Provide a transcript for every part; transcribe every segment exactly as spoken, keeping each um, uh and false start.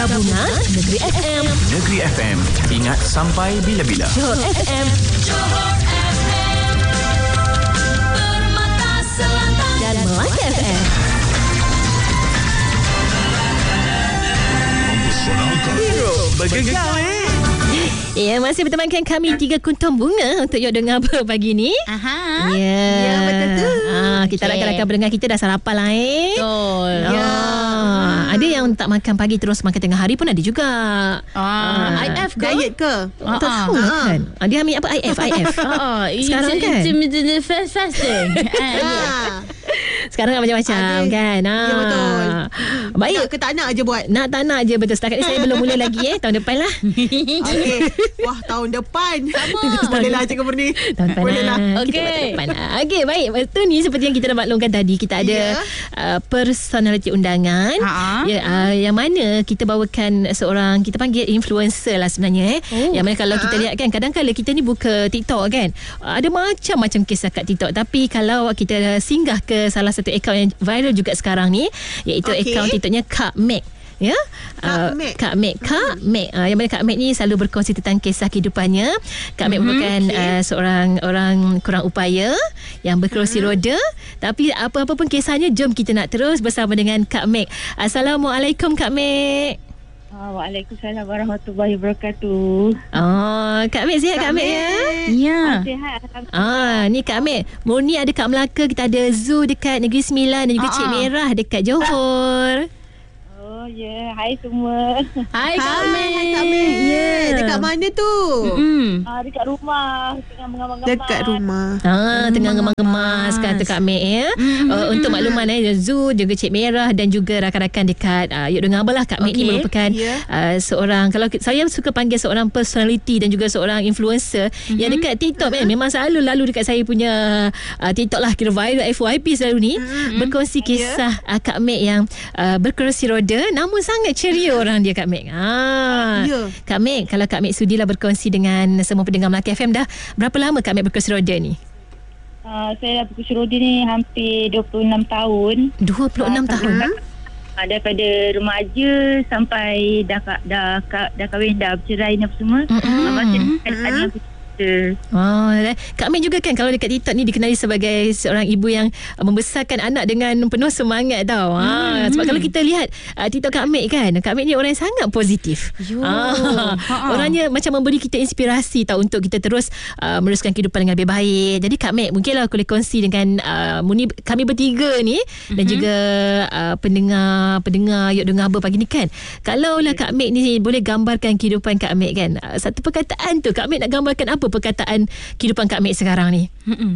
Gabungan Negeri F M. Negeri F M. Ingat sampai bila-bila. Johor F M. Johor F M. Permata Selatan. Dan Melaka F M. Hero bergegar eh. Ya, masih bertemankan kami tiga kuntum bunga untuk Yok Dengar Apa pagi ni. Aha. Ya, Ya, betul tu. Ah, kita Okey. rakan-rakan pendengar kita dah sarapan lah eh. Betul. Ya. Ada yang tak makan pagi terus makan tengah hari pun ada juga. Ah, I F ke? Diet ke? Ah, tak tahu ah. kan. Ah, dia ambil apa I F I F. Oh, Sekarang kan? It's fast fasting. Ah. Sekarang kan macam-macam Ada. kan. Ah. Ya, betul. Baik. Nak ke tak nak je buat. Nak tak nak je betul. Setakat ni saya belum mula lagi eh. Tahun depan lah. Okey. Wah, tahun depan. Boleh lah cakap benda ni. Tahun depan Boleh lah. lah. Kita Okey. buat tahun depan lah. Okey, baik. Betul ni seperti yang kita dah maklumkan tadi. Kita ada Ya. uh, personality undangan. Ha-ha. Ya, uh, yang mana kita bawakan seorang, kita panggil influencer lah sebenarnya eh. Oh. Yang mana kalau kita lihat kan, kadang-kadang kita ni buka TikTok kan. Uh, ada macam-macam kisah kat TikTok. Tapi kalau kita singgah ke salah satu akaun yang viral juga sekarang ni, iaitu Okey. akaun TikToknya Kak Meg. Ya, Kak uh, Meg. Kak Meg, Kak Meg. Uh, yang mana Kak Meg ni selalu berkongsi tentang kisah kehidupannya. Kak Meg merupakan okey. uh, seorang orang kurang upaya yang berkerusi roda. Tapi apa-apa pun kisahnya, jom kita nak terus bersama dengan Kak Meg. Assalamualaikum Kak Meg. Ah, Waalaikumsalam warahmatullahi wabarakatuh. Oh, Kak Meg sihat Kak, Kak Meg ya? Ya. Sihat, alhamdulillah. Ah, ni Kak Meg. Murni ada kat Melaka, kita ada zoo dekat Negeri Sembilan dan juga Ah, Cik ah. Merah dekat Johor. Oh, ya. Yeah. Hai semua. Hai Kak Hai, Meg. hai Kak Meg. Ya. Dekat mana tu? Hmm. Ah, dekat rumah. Tengah mengamal-ngamal. Dekat rumah. Ah, tengah gemas-gemas kata Kak Meg ya. Uh, untuk makluman eh, Zoo juga Cik Merah dan juga rakan-rakan dekat uh, Yok Dengar Apa lah. Kak Meg ni Okey. merupakan Ya. uh, seorang, kalau ki- saya suka panggil seorang personality dan juga seorang influencer mm-hmm. yang dekat TikTok kan, memang selalu lalu dekat saya punya uh, TikTok lah, kira viral F Y P selalu ni mm-hmm. berkongsi kisah uh, Kak Meg yang uh, berkerusi roda namun sangat ceria orang dia Kak Meg. Ah, Ya. Kak Meg, kalau Kak Meg sudilah berkongsi dengan semua pendengar Melaka F M, dah berapa lama Kak Meg berkerusi roda ni? Ah, saya dah berkursi roda ni hampir dua puluh enam tahun. dua puluh enam Ah, tahun. Ah, daripada remaja sampai dah dah dah, dah, dah kahwin, dah bercerai ni apa semua. Mm-mm. Ah, masih mm-hmm. ada yang bercerita. Oh, Kak Meg juga kan kalau dekat TikTok ni dikenali sebagai seorang ibu yang uh, membesarkan anak dengan penuh semangat tau. Ha, Hmm. sebab kalau kita lihat uh, TikTok Kak Meg kan, Kak Meg ni orang yang sangat positif. Yo. Ah, Ha-ha. orangnya macam memberi kita inspirasi tau untuk kita terus uh, meneruskan kehidupan dengan lebih baik. Jadi Kak Meg, mungkinlah boleh kongsi dengan uh, Muni, kami bertiga ni mm-hmm. dan juga uh, pendengar-pendengar Yok Dengar Apa pagi ni kan. Kalau lah Kak Meg ni boleh gambarkan kehidupan Kak Meg kan. Uh, satu perkataan tu, Kak Meg nak gambarkan apa perkataan kehidupan Kak Meg sekarang ni? Mm-mm.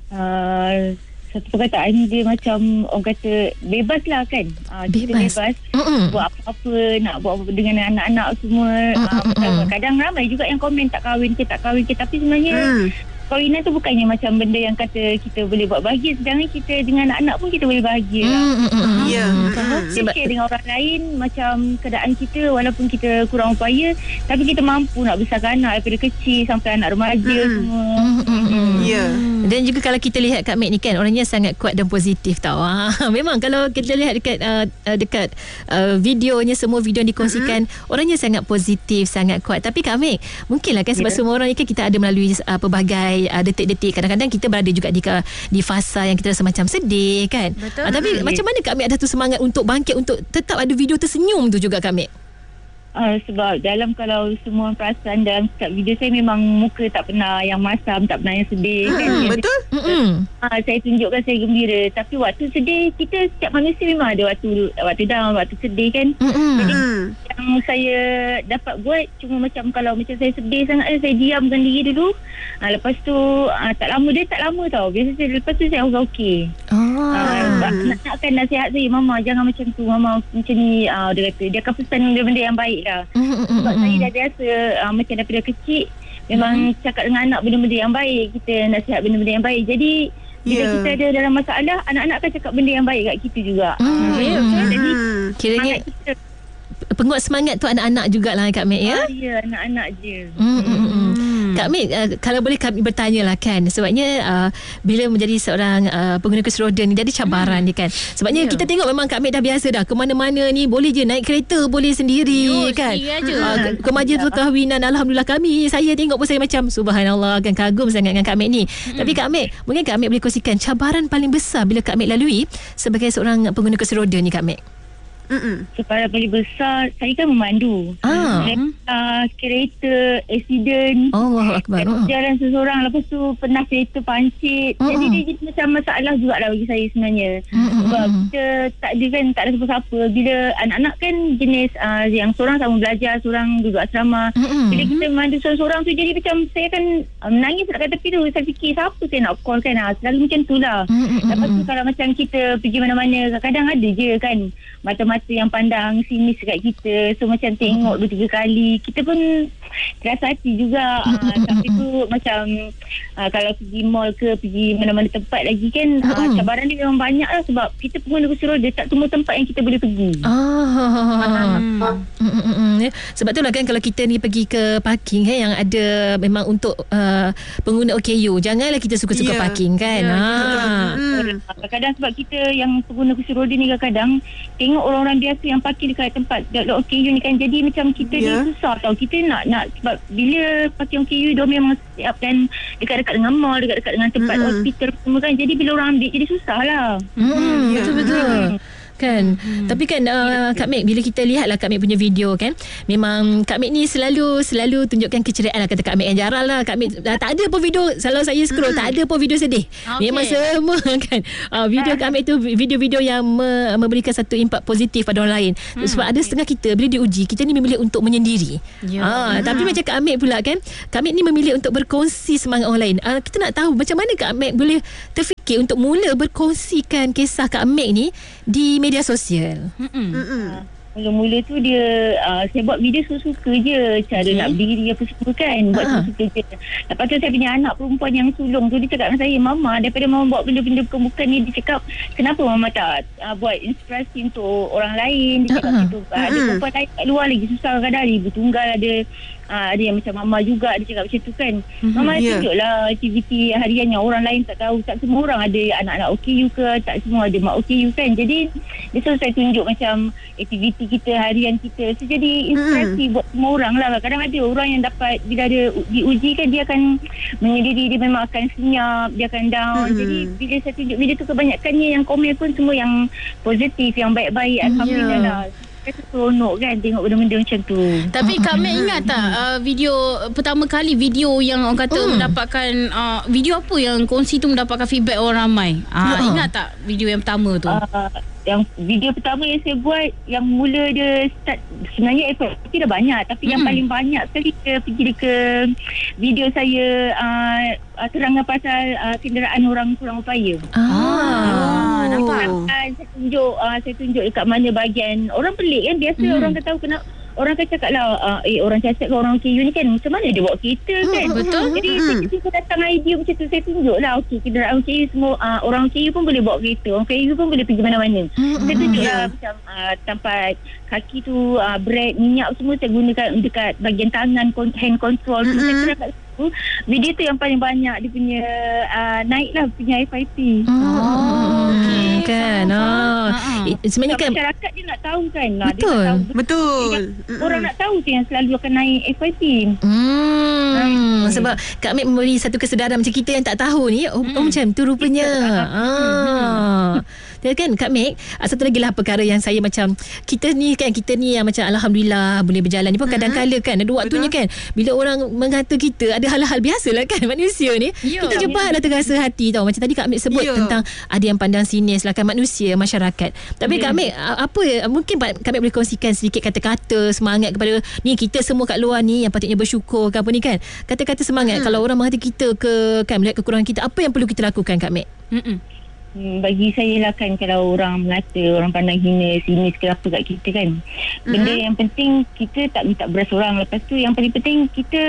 Ah, satu perkataan ni dia macam orang kata bebas lah kan. Ah, kita Bebas. bebas. Mm-mm. Buat apa-apa, nak buat apa dengan anak-anak semua. Ah, macam kadang ramai juga yang komen tak kahwin ke tak kahwin ke, tapi sebenarnya Hmm. kahwinan tu bukannya macam benda yang kata kita boleh buat bahagia, sedangkan kita dengan anak-anak pun kita boleh bahagia lah. Mm-mm. Ya. Sebab- Sebab dengan orang lain macam keadaan kita walaupun kita kurang upaya, tapi kita mampu nak besarkan anak daripada kecil sampai anak remaja Mm. semua. Mm-mm. Ya. Dan juga kalau kita lihat Kak Meg ni kan, orangnya sangat kuat dan positif tau. Ha, memang kalau kita lihat dekat uh, uh, dekat uh, videonya, semua video yang dikongsikan, mm-hmm. orangnya sangat positif, sangat kuat. Tapi Kak Meg, mungkinlah kan sebab Ya. semua orang ni kan kita ada melalui uh, pelbagai uh, detik-detik. Kadang-kadang kita berada juga di di fasa yang kita rasa macam sedih kan. Betul. Uh, tapi Mm. macam mana Kak Meg ada tu semangat untuk bangkit, untuk tetap ada video tersenyum tu juga Kak Meg? Uh, sebab dalam kalau semua perasan dalam setiap video saya, memang muka tak pernah yang masam, tak pernah yang sedih kan. Hmm, Yang betul? Mm-mm. Ah, saya tunjukkan saya gembira, tapi waktu sedih kita, setiap manusia memang ada waktu waktu down, waktu sedih kan. Mm-mm. Hmm. Yang saya dapat buat cuma macam kalau macam saya sedih sangat, saya diamkan diri dulu. Ah, lepas tu ah, tak lama, dia tak lama tau. Biasa saya, lepas tu saya okey. Oh. Ah, nak nakkan nasihat saya, mama jangan macam tu, mama macam ni. Ah, dia kata dia akan pesan benda yang baik lah. Mm-mm. Sebab saya dah biasa uh, macam daripada kecil memang mm-hmm. cakap dengan anak benda-benda yang baik, kita nasihat benda-benda yang baik. Jadi bila Yeah. kita ada dalam masalah, anak-anak akan cakap benda yang baik kat kita juga. Mm. Ah, Ya, betul. Jadi Hmm. Kiranya anak kita, penguat semangat tu anak-anak jugalah Kak Meg ya. ah, ya, anak-anak je. Mm-mm. Hmm. Kak Mek, uh, kalau boleh kami bertanya lah kan, sebabnya uh, bila menjadi seorang uh, pengguna kursi roda ni, jadi cabaran hmm. ni kan. Sebabnya yeah. kita tengok memang Kak Mek dah biasa dah, ke mana-mana ni boleh je naik kereta, boleh sendiri. Yo, kan uh, ke majlis perkahwinan, alhamdulillah kami, saya tengok pun saya macam subhanallah kan, kagum sangat dengan Kak Mek ni. hmm. Tapi Kak Mek, mungkin Kak Mek boleh kongsikan cabaran paling besar bila Kak Mek lalui sebagai seorang pengguna kursi roda ni Kak Mek? Separuh paling besar, saya kan memandu. Ah. Saya, uh, kereta, accident. Allahu Akbar. Jalan seseorang, lepas tu pernah kereta pancit. Uh-uh. Jadi dia jadi macam masalah jugalah bagi saya sebenarnya. Uh-uh. Sebab kita tak ada kan, tak ada siapa-siapa. Bila anak-anak kan jenis uh, yang seorang sama belajar, seorang duduk asrama. Uh-uh. Bila kita memandu seorang-seorang tu, jadi macam saya kan uh, menangis dekat tepi tu. Saya fikir siapa saya nak call kan. Uh, selalu macam tu lah. Uh-uh. Lepas tu kalau macam kita pergi mana-mana, kadang-kadang ada je kan mata-mata yang pandang sinis dekat kita. So macam tengok dua tiga kali, kita pun terasa hati juga. uh, Sampai tu macam uh, kalau pergi mall ke, pergi mana-mana tempat lagi kan, uh, cabaran ni memang banyak lah. Sebab kita pengguna kursi roda, tak semua tempat yang kita boleh pergi. Ah. Hmm. Sebab tu lah kan, kalau kita ni pergi ke parking eh, yang ada memang untuk uh, pengguna O K U, janganlah kita suka-suka yeah. parking kan. yeah, ah. hmm. Kadang-kadang sebab kita yang pengguna kursi roda ni, kadang-kadang tengok orang-orang biasa yang parking dekat tempat O K U ni kan, jadi macam kita yeah. ni susah tau. Kita nak nak sebab bila parking O K U dia memang siap dan dekat-dekat dengan mall, dekat-dekat dengan tempat mm-hmm. hospital semua kan, jadi bila orang ambil jadi susah lah. hmm, Betul-betul kan. Hmm. Tapi kan uh, Kak Mek, bila kita lihat lah Kak Mek punya video kan, memang Kak Mek ni selalu selalu tunjukkan keceriaan lah, kata Kak Mek. Yang jarang lah Kak Mek, uh, tak ada pun video, kalau saya scroll hmm. tak ada pun video sedih. Okay. Memang semua kan uh, video Kak Mek tu video-video yang me, memberikan satu impak positif pada orang lain. hmm. Sebab ada setengah kita bila diuji, kita ni memilih untuk menyendiri. yeah. uh, hmm. Tapi macam Kak Mek pula kan, Kak Mek ni memilih untuk berkongsi semangat orang lain. uh, Kita nak tahu macam mana Kak Mek boleh terfikir untuk mula berkongsikan kisah Kak Mek ni di media sosial. Mm-mm. Mm-mm. Mula-mula tu dia uh, saya buat video suka-suka je, cara okay. nak berdiri apa semua kan, buat uh-huh. suka-suka je. Lepas tu saya punya anak perempuan yang sulung tu, dia cakap dengan saya, Mama, daripada Mama buat benda-benda bukan-bukan ni, dia cakap, kenapa Mama tak uh, buat inspirasi untuk orang lain. Dia cakap uh-huh. gitu, uh, ada perempuan lain kat luar lagi susah kadang-kadang, ibu tunggal ada. Uh, ada yang macam Mama juga, dia cakap macam tu kan. Mm-hmm, Mama yeah. tunjuklah aktiviti harian yang orang lain tak tahu. Tak semua orang ada anak-anak O K U ke, tak semua ada mak O K U kan. Jadi dia selalu saya tunjuk macam aktiviti kita, harian kita. So jadi inspirasi mm. buat semua orang lah. Kadang ada orang yang dapat, bila ada diuji kan, dia akan menyendiri, dia memang akan senyap, dia akan down. Mm. Jadi bila saya tunjuk video tu, kebanyakannya yang komen pun semua yang positif, yang baik-baik. Alhamdulillah yeah. lah. Itu seronok kan tengok benda-benda macam tu. Tapi Kak Mek ingat tak uh, video pertama kali, video yang orang kata hmm. mendapatkan uh, video apa yang kongsi tu mendapatkan feedback orang ramai? uh, uh. Ingat tak video yang pertama tu? Uh, yang video pertama yang saya buat, yang mula dia start, sebenarnya effort dah banyak, tapi hmm. yang paling banyak sekali dia pergi ke video saya uh, terangkan pasal uh, kenderaan orang kurang upaya. Ah, ah nampak kan, saya tunjuk uh, saya tunjuk dekat mana bahagian. Orang pelik kan, biasa hmm. orang kata tahu kenapa, orang akan cakap lah, uh, eh orang cacat ke orang O K U ni kan, macam mana dia bawa kereta kan. Betul. Jadi hmm. saya datang idea macam tu, saya tunjuk lah, okey, kenderaan O K U semua, uh, orang O K U pun boleh bawa kereta, orang O K U pun boleh pergi mana-mana. Hmm. Saya tunjuk lah macam uh, tempat kaki tu, uh, brake, minyak semua saya gunakan dekat bahagian tangan, hand control. Hmm. Saya terang kat situ. Video tu yang paling banyak dia punya uh, naik lah punya F Y P. Oh, okay. Kan. Oh. Uh-huh. Sebenarnya kan masyarakat dia nak tahu kan. Betul. Dia nak tahu. Betul. Dia, orang nak tahu tu yang selalu akan naik F Y P. Hmm. Hmm. Sebab Kak Mek memberi satu kesedaran macam kita yang tak tahu ni. Oh, hmm. oh macam tu rupanya. Ah. Dan kan Kak Mek, satu lagi lah perkara yang saya macam, kita ni kan, kita ni yang macam alhamdulillah boleh berjalan ni pun kadang-kala kan ada waktunya kan, bila orang mengata kita, ada hal-hal biasalah kan manusia ni. Yo, kita cepatlah terasa hati tau. Macam tadi Kak Mek sebut Yo. tentang ada yang pandang sinis lah kan, manusia, masyarakat. Tapi yeah. Kak Mek, apa mungkin Kak Mek boleh kongsikan sedikit kata-kata semangat kepada ni kita semua kat luar ni yang patutnya bersyukur ke apa ni kan, kata-kata semangat. hmm. Kalau orang mengata kita ke kan, melihat kekurangan kita, apa yang perlu kita lakukan Kak Mek? Hmm. Hmm, bagi saya lah kan, kalau orang mengata, orang pandang hina, sinis ke apa kat kita kan, benda mm-hmm. yang penting kita tak minta beras orang. Lepas tu yang paling penting kita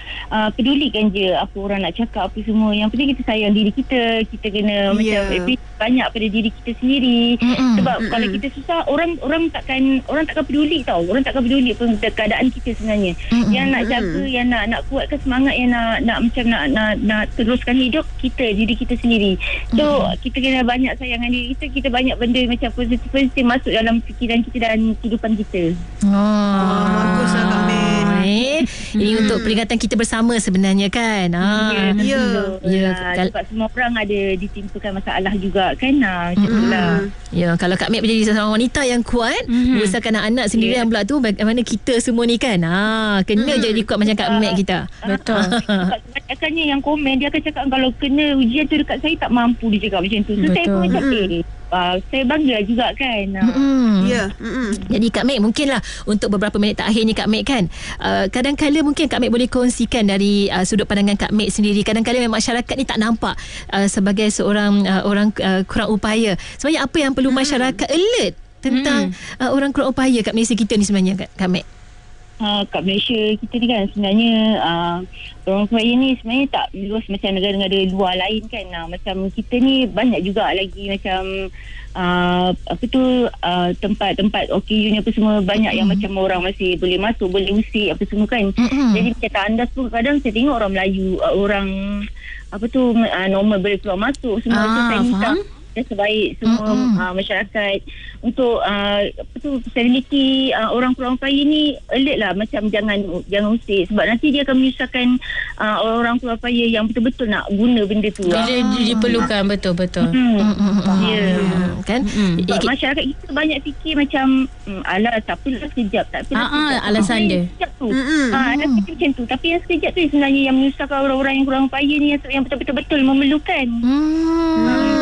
uh, pedulikan je apa orang nak cakap apa semua. Yang penting kita sayang diri kita. Kita kena Yeah. macam eh, banyak pada diri kita sendiri. Mm-mm. Sebab Mm-mm. kalau kita susah, orang orang takkan orang takkan peduli tau. Orang takkan peduli pun keadaan kita sebenarnya. Mm-mm. Yang nak jaga, yang nak nak kuatkan semangat, yang nak nak macam nak nak nak teruskan hidup kita, diri kita sendiri. So mm-hmm. kita kena banyak sayangkan diri kita. Kita banyak benda macam positif-positif masuk dalam fikiran kita dan kehidupan kita. Oh, baguslah Kak Mek. Eh, ini Hmm. untuk peringatan kita bersama sebenarnya kan. Ah. Ya, Ya. betul. Ya, Ah, kal- sebab semua orang ada ditimpakan masalah juga kan. Ah, macam itulah. Ya, kalau Kak Mek menjadi seorang wanita yang kuat, Mhm. membesarkan anak-anak sendiri Ya. yang pula tu, bagaimana kita semua ni kan. Ha, kena jadi kuat macam Kak Mek kita. Betul. Sebab kebanyakannya yang komen, dia akan cakap kalau kena ujian tu dekat saya tak mampu, dia cakap macam tu. So Betul. saya pun macam eh, uh, saya bangga juga kan. Ah. Mm-mm. Ya. Mm-mm. Jadi Kak Mek, mungkinlah untuk beberapa minit terakhir ni Kak Mek kan, uh, kadang-kala mungkin Kak Mek boleh kongsikan dari uh, sudut pandangan Kak Mek sendiri. Kadang-kala memang masyarakat ni tak nampak uh, sebagai seorang uh, orang uh, kurang upaya. Sebenarnya apa yang perlu masyarakat alert tentang uh, orang kurang upaya kat Malaysia kita ni sebenarnya Kak, Kak Mek? Uh, kat Malaysia kita ni kan sebenarnya uh, orang kaya ni sebenarnya tak luas macam negara-negara luar lain kan. Uh, macam kita ni banyak juga lagi macam uh, apa tu uh, tempat-tempat O K U ni apa semua banyak yang macam orang masih boleh masuk, boleh usik apa semua kan. Mm-mm. Jadi macam tandas pun kadang saya tengok orang Melayu, uh, orang apa tu uh, normal boleh keluar masuk semua. Ah, So saya minta faham. yang sebaik semua Mm-mm. uh, masyarakat untuk uh, apa tu facility uh, orang kurang upaya ni alert lah, macam jangan jangan usik sebab nanti dia akan menyusahkan uh, orang kurang upaya yang betul-betul nak guna benda tu. Bila Ah. diperlukan, betul-betul. Hmm. Mm-mm. Ya. Kan? Mm-mm. Eh, Sebab ki- masyarakat kita banyak fikir macam hmm, alah tak apalah sekejap, tak apalah Ah, ah, sekejap. alasan Tapi dia. sekejap tu. Mm-mm. Ah, ada fikir macam tu. Tapi yang sekejap tu sebenarnya yang menyusahkan orang-orang yang kurang upaya ni, yang, yang betul-betul memerlukan. Hmm.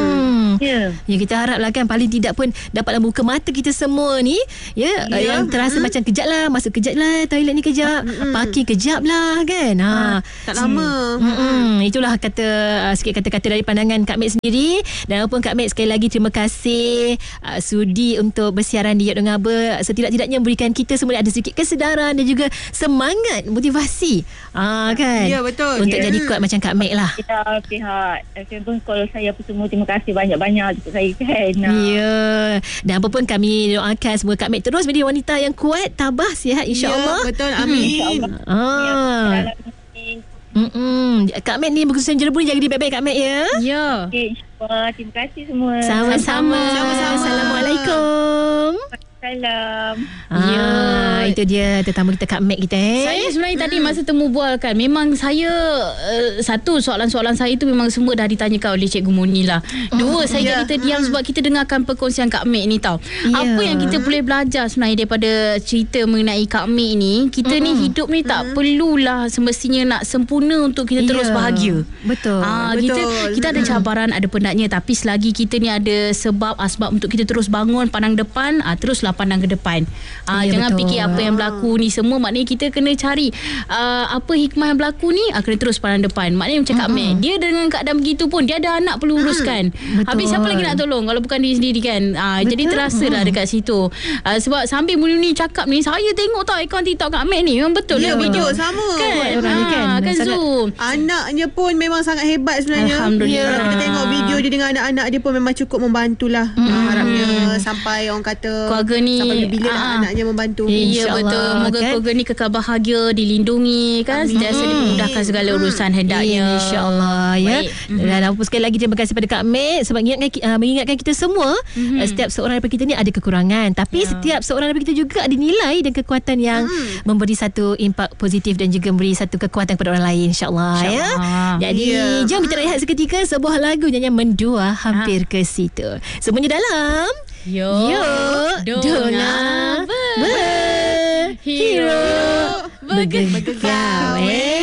Ya. Ya, kita haraplah kan paling tidak pun dapatlah buka mata kita semua ni, ya, Ya. yang terasa macam kejap lah, masuk kejap lah, toilet ni kejap, parking kejap lah kan. Ha. Tak lama. Hmm, itulah kata uh, sikit kata-kata dari pandangan Kak Mek sendiri. Dan pun Kak Mek sekali lagi terima kasih uh, sudi untuk bersiaran di Yat Ngaba. Setidak-tidaknya memberikan kita semua ada sedikit kesedaran dan juga semangat, motivasi. Ah kan. Ya, betul. Untuk Ya. jadi kuat macam Kak Mek lah. Kita pihak F M pun call saya apa semua, terima kasih banyak-banyak untuk saya kan. Ya. Dan apa pun kami doakan semoga Kak Mek terus menjadi wanita yang kuat, tabah, sihat insya-Allah. Ya, betul. Amin. InsyaAllah. Ah. Mm-mm. Kak Mek ni berkesan jerebu, jaga diri baik-baik Kak Mek ya. Ya. Okay, insyaAllah. Terima kasih semua. Sama-sama. Sama-sama. Assalamualaikum. Salam. Ah, Ya. itu dia tetamu kita Kak Mek kita eh. Saya sebenarnya tadi masa temu bual kan, memang saya uh, satu soalan-soalan saya tu memang semua dah ditanyakan oleh Cikgu Muni lah. Dua, saya Ya. jadi terdiam sebab kita dengarkan perkongsian Kak Mek ni tau. Ya. Apa yang kita boleh belajar sebenarnya daripada cerita mengenai Kak Mek ni, kita ni hidup ni tak perlulah semestinya nak sempurna untuk kita terus Ya. bahagia. Betul. Ah, Betul. kita kita ada cabaran, ada penatnya, tapi selagi kita ni ada sebab asbab untuk kita terus bangun, pandang depan, ah, teruslah pandang ke depan. Ah, Ya, jangan betul. fikir apa yang berlaku ni semua, maknanya kita kena cari uh, apa hikmah yang berlaku ni, ah, kena terus pandang depan. Maknanya macam Kak Mek, dia dengan keadaan begitu pun dia ada anak perlu uruskan. Betul. Habis siapa lagi nak tolong kalau bukan diri sendiri kan. Ah, jadi terasa lah dekat situ. Ah, sebab sambil Muni ni cakap ni, saya tengok tau akaun TikTok Kak Mek ni, memang betul Ya, lah video. betul. Sama. Kan? Orang ni Ah, kan, kan sangat- Zoom. Anaknya pun memang sangat hebat sebenarnya. Alhamdulillah. Kalau kita tengok video dia dengan anak-anak dia pun memang cukup membantulah. Mm. Harapnya sampai orang kata Keluarga ni, sampai bila-bila ah, lah anaknya membantu. Ya, InsyaAllah, betul. Moga kan? keluarga ni kekal bahagia, dilindungi kan, sentiasa dimudahkan segala urusan hendaknya. Ya, InsyaAllah ya. Baik. Dan apa sekali lagi terima kasih pada Kak Mek sebab mengingatkan, uh, mengingatkan kita semua, Mhm. uh, setiap seorang daripada kita ni ada kekurangan, tapi Ya. setiap seorang daripada kita juga ada nilai dan kekuatan yang memberi satu impak positif dan juga memberi satu kekuatan kepada orang lain insyaAllah ya. InsyaAllah. Jadi Ya. jom kita rehat seketika, sebuah lagu nyanyian mendua hampir ke situ. Semuanya dalam Yo, Yuk Dengar Berhero Bergegau. Bergegau eh.